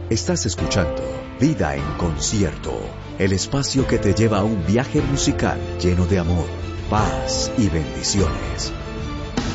Estás escuchando Vida en Concierto, el espacio que te lleva a un viaje musical lleno de amor, paz y bendiciones.